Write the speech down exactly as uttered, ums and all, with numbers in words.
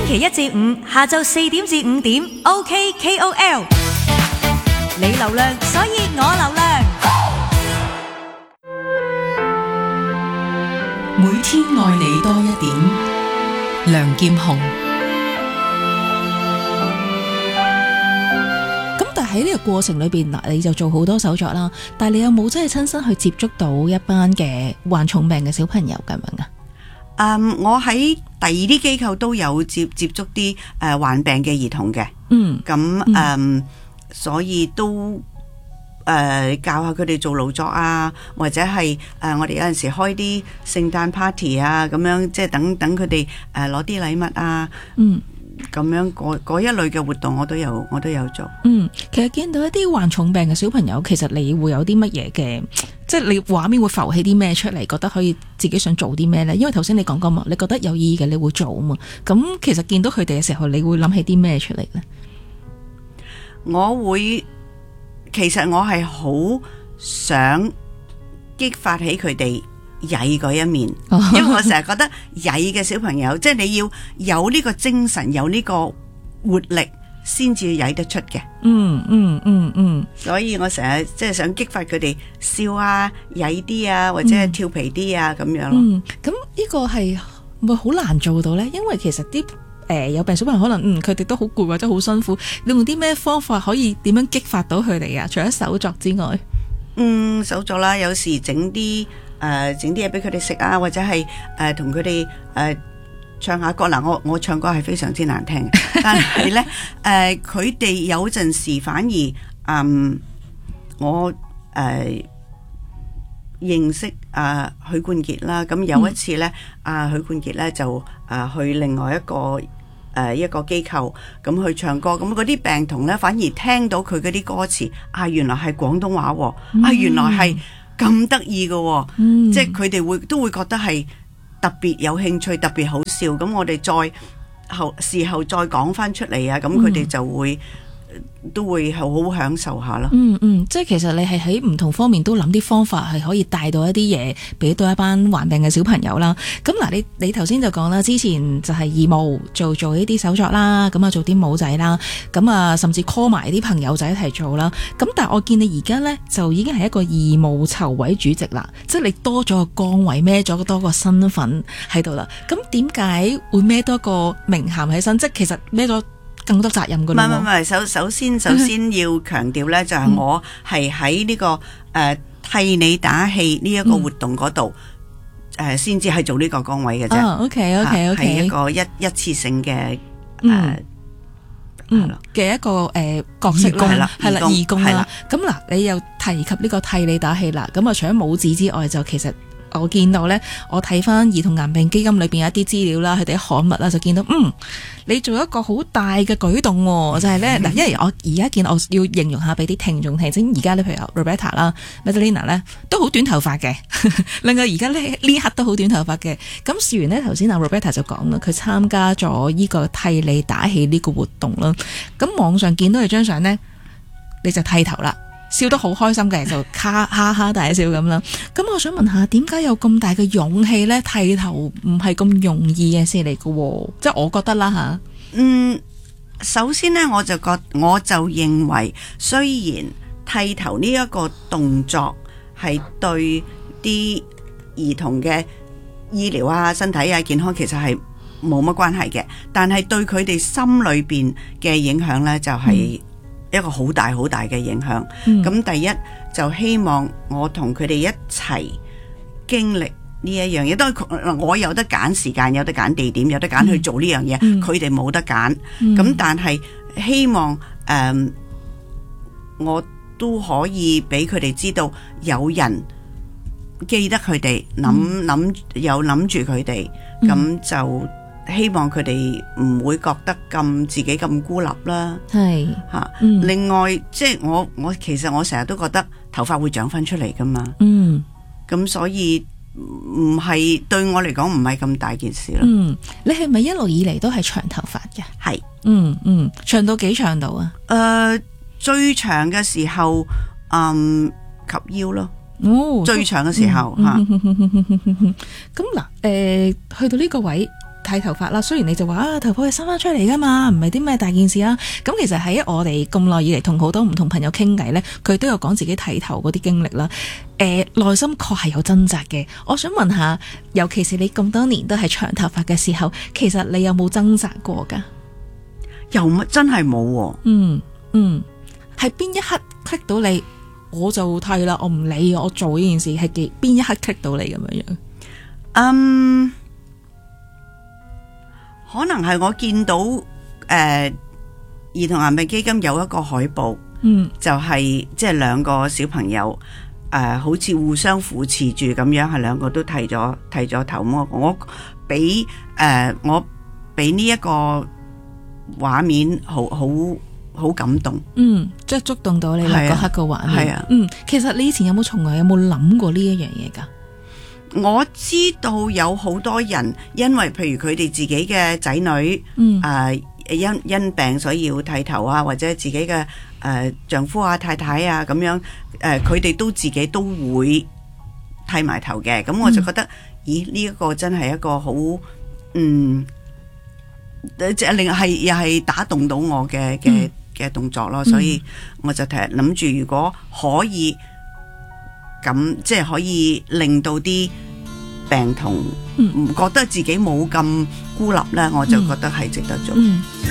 期一至五下晝四點至五點 ，OK K O L。你流量，所以我流量。 每天愛你多一點，梁劍虹。 喺呢個過程裏邊，嗱，你就做好多手作啦。但係你有冇真係親身去接觸到一班嘅患重病嘅小朋友咁樣啊？ 嗯，我喺第二啲機構都有接接觸啲誒、呃、患病嘅兒童嘅。 嗯， 咁誒、嗯，所以都誒、呃、教下佢哋做勞作啊，或者係誒、呃、我哋有陣時開啲聖誕 party 啊，咁樣即係等等佢哋誒攞啲禮物啊。 嗯。 咁樣嗰一類嘅活動我都有我都有做。 嗯，其實見到一啲患重病嘅小朋友，其實你會有啲乜嘢嘅，即係你畫面會浮起啲咩出嚟，覺得可以自己想做啲咩呢？因為頭先你講過嘛，你覺得有意義嘅你會做啊嘛。咁其實見到佢哋嘅時候，你會諗起啲咩出嚟呢？ 我會，其實我係好想激發起佢哋曳嗰一面，因為我成日覺得曳嘅小朋友，即係你要有呢個精神，有呢個活力，先至曳得出嘅。 嗯嗯嗯嗯， 所以我成日即係想激發佢哋笑啊、曳啲啊，或者係調皮啲啊咁樣咯。 嗯，咁呢個係會好難做到呢？因為其實啲誒、呃、有病小朋友可能嗯佢哋都好攰或者好辛苦，你用啲咩方法可以點樣激發到佢哋啊？除咗手作之外， 嗯，手作啦，有時整啲。誒整啲嘢俾佢哋食啊，或者係誒同佢哋誒唱下歌嗱，我我唱歌係非常之難聽嘅，但係咧誒佢哋有陣時反而嗯我誒、呃、認識啊許冠傑啦，咁有一次咧啊許冠傑咧就啊去另外一個誒、呃、一個機構咁去唱歌，咁嗰啲病童咧反而聽到佢嗰啲歌詞啊，原來係廣東話喎，啊原來係。咁得意嘅，嗯、即係佢哋會都會覺得係特別有興趣，特別好笑。咁我哋再後事後再講翻出嚟啊，咁佢哋就會。嗯都會好好享受下啦。 嗯嗯，即係其實你係喺唔同方面都諗啲方法，係可以帶到一啲嘢俾到一班患病嘅小朋友啦。咁嗱，你你頭先就講啦，之前就係義務做做呢啲手作啦，咁啊做啲帽仔啦，咁啊甚至 call 埋啲朋友仔一齊做啦。咁但係我見你而家呢，就已經係一個義務籌委主席啦，即係你多咗個崗位，孭咗多個身份喺度啦。咁點解會孭多個名銜喺身？即係其實孭咗更多責任噶啦。 唔係唔係，首首先首先要強調咧，就係我係喺呢個誒、呃、替你打氣呢一個活動嗰度誒，先至係做呢個崗位嘅啫。 哦 OK OK OK， 係一個一一次性嘅誒。 嗯嗯嘅一個誒、呃、角色啦，係啦，義工啦。咁嗱，你又提及呢個替你打氣啦。咁啊，除咗帽子之外，就其實我見到咧，我睇翻兒童癌病基金裏邊有一啲資料啦，佢哋啲刊物啦，就見到嗯，你做一個好大嘅舉動，就係咧嗱，因為我而家見我要形容下俾啲聽眾聽，即係而家咧，譬如 Roberta 啦、Madalena 咧，都好短頭髮嘅，另外而家呢呢刻都好短頭髮嘅。咁事緣呢，頭先阿 Roberta 就講啦，佢參加咗呢個替你打氣呢個活動啦。咁網上見到你張相呢，你就剃頭啦。笑得好開心嘅，就哈哈哈大笑咁啦。咁我想問下，點解有咁大嘅勇氣呢？剃頭唔係咁容易嘅事嚟嘅，即係我覺得啦吓。 嗯，首先呢，我就覺我就認為，雖然剃頭呢一個動作係對啲兒童嘅醫療啊、身體啊、健康其實係冇乜關係嘅，但係對佢哋心裏邊嘅影響呢，就係、嗯。一個好大好大嘅影響，咁、嗯、第一就希望我同佢哋一齊經歷呢一樣嘢，都係我有得揀時間，有得揀地點，有得揀去做呢樣嘢，佢哋冇得揀，咁、嗯、但係希望誒、呃，我都可以俾佢哋知道有人記得佢哋，諗諗有諗住佢哋，咁、嗯、就。希望佢哋唔會覺得咁自己咁孤立啦，係吓、啊嗯。另外，即係我我其實我成日都覺得頭髮會長翻出嚟噶嘛，嗯，咁所以唔係對我嚟講唔係咁大件事咯。 嗯，你係咪一路以嚟都係長頭髮嘅？ 係， 嗯嗯，長到幾長度啊？ 誒、呃，最長嘅時候，嗯，及腰咯。哦，最長嘅時候吓。咁、 嗯、嗱，誒、呃，去到呢個位。 剃頭髮啦。雖然你就話啊，頭髮係生翻出嚟噶嘛，唔係啲咩大件事啊。咁其實喺我哋咁耐以嚟同好多唔同朋友傾偈呢，佢都有講自己剃頭嗰啲經歷啦。誒、呃，內心確係有掙扎嘅。我想問下，尤其是你咁多年都係長頭髮嘅時候，其實你有冇掙扎過噶？ 又乜真係冇？ 嗯嗯，係邊一刻 click 到你，我就剃啦，我唔理，我做呢件事係幾邊一刻 click 到你咁樣樣？ 嗯，可能係我見到誒、呃、兒童癌病基金有一個海報，嗯，就係即係兩個小朋友。誒、呃，好似互相扶持住咁樣，係兩個都剃咗剃咗頭。我我俾誒，我俾呢一個畫面好好好感動。嗯， 即係觸動到你啦嗰刻個畫面。 係啊， 嗯，其實你以前有冇從來有冇諗過呢一樣嘢噶？ 我知道有好多人因為譬如佢哋自己嘅仔女，嗯，誒、呃、因因病所以要剃頭啊，或者自己嘅誒、呃、丈夫啊太太啊咁樣。誒，佢哋、呃、都自己都會剃埋頭嘅，咁我就覺得，嗯、咦？呢、這、一個真係一個好，嗯，即係令係又係打動到我嘅嘅嘅動作咯，所以我就提諗住，如果可以咁，即係可以令到啲病童唔覺得自己冇咁孤立咧，我就覺得係值得做。嗯嗯